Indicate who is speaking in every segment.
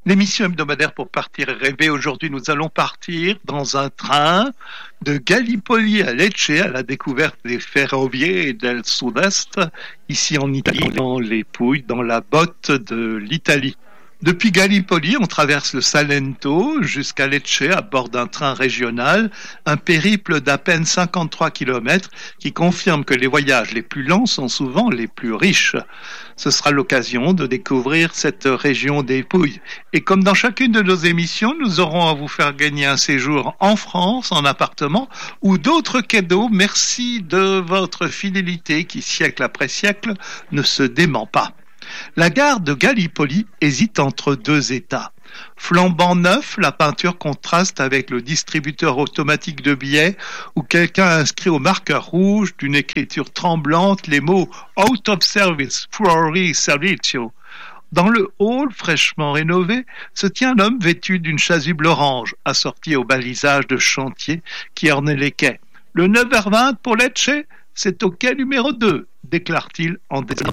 Speaker 1: L'émission hebdomadaire pour partir et rêver. Aujourd'hui, nous allons partir dans un train de Gallipoli à Lecce à la découverte des Ferrovie del Sud-Est, ici en Italie, dans les Pouilles, dans la botte de l'Italie. Depuis Gallipoli, on traverse le Salento jusqu'à Lecce à bord d'un train régional, un périple d'à peine 53 km qui confirme que les voyages les plus lents sont souvent les plus riches. Ce sera l'occasion de découvrir cette région des Pouilles. Et comme dans chacune de nos émissions, nous aurons à vous faire gagner un séjour en France, en appartement, ou d'autres cadeaux. Merci de votre fidélité qui, siècle après siècle, ne se dément pas. La gare de Gallipoli hésite entre deux états. Flambant neuf, la peinture contraste avec le distributeur automatique de billets où quelqu'un inscrit au marqueur rouge d'une écriture tremblante les mots « Out of service, fuori servizio ». Dans le hall fraîchement rénové se tient un homme vêtu d'une chasuble orange, assorti au balisage de chantier qui ornait les quais. Le 9h20 pour Lecce, c'est au quai numéro 2, déclare-t-il en désignant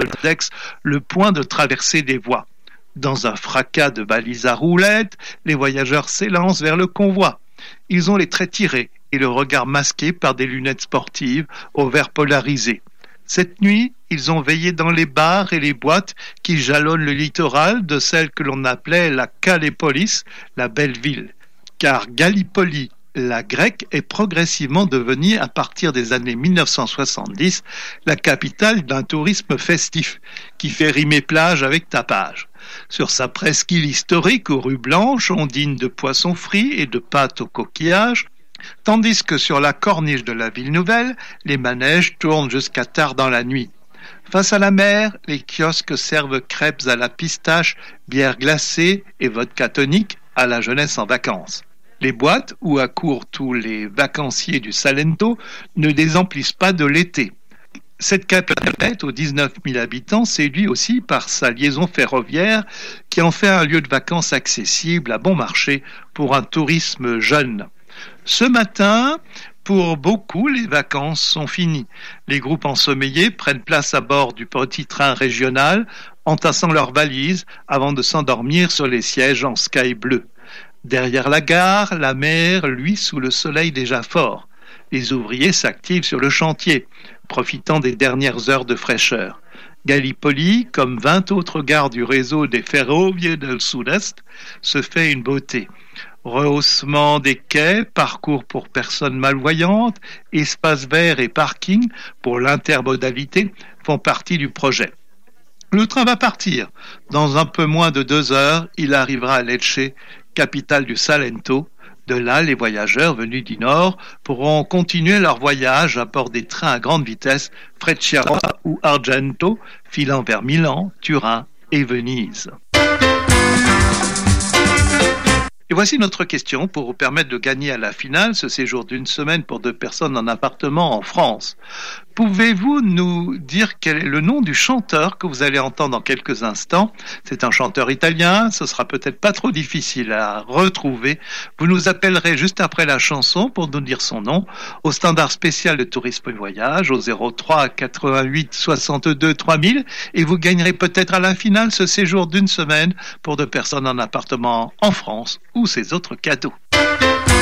Speaker 1: le point de traversée des voies. Dans un fracas de balises à roulettes, les voyageurs s'élancent vers le convoi. Ils ont les traits tirés et le regard masqué par des lunettes sportives aux verres polarisés. Cette nuit, ils ont veillé dans les bars et les boîtes qui jalonnent le littoral de celle que l'on appelait la Callipolis, la belle ville. Car Gallipoli, la grecque, est progressivement devenue, à partir des années 1970, la capitale d'un tourisme festif qui fait rimer plage avec tapage. Sur sa presqu'île historique aux rues blanches, ondines de poissons frits et de pâtes aux coquillages, tandis que sur la corniche de la ville nouvelle, les manèges tournent jusqu'à tard dans la nuit. Face à la mer, les kiosques servent crêpes à la pistache, bière glacée et vodka tonique à la jeunesse en vacances. Les boîtes où accourent tous les vacanciers du Salento ne désemplissent pas de l'été. Cette capitale aux 19 000 habitants séduit aussi par sa liaison ferroviaire qui en fait un lieu de vacances accessible à bon marché pour un tourisme jeune. Ce matin, pour beaucoup, les vacances sont finies. Les groupes ensommeillés prennent place à bord du petit train régional, entassant leurs valises avant de s'endormir sur les sièges en sky bleu. Derrière la gare, la mer luit sous le soleil déjà fort. Les ouvriers s'activent sur le chantier, profitant des dernières heures de fraîcheur. Gallipoli, comme 20 autres gares du réseau des Ferrovie del Sud-Est, se fait une beauté. Rehaussement des quais, parcours pour personnes malvoyantes, espaces verts et parking pour l'intermodalité font partie du projet. Le train va partir. Dans un peu moins de 2 heures, il arrivera à Lecce, capitale du Salento. De là, les voyageurs venus du nord pourront continuer leur voyage à bord des trains à grande vitesse Frecciarossa ou Argento, filant vers Milan, Turin et Venise. Et voici notre question pour vous permettre de gagner à la finale ce séjour d'une semaine pour 2 personnes en appartement en France. Pouvez-vous nous dire quel est le nom du chanteur que vous allez entendre dans quelques instants? C'est un chanteur italien, ce sera peut-être pas trop difficile à retrouver. Vous nous appellerez juste après la chanson pour nous dire son nom au standard spécial de Tourisme et Voyage au 03 88 62 3000 et vous gagnerez peut-être à la finale ce séjour d'une semaine pour 2 personnes en appartement en France ou ses autres cadeaux.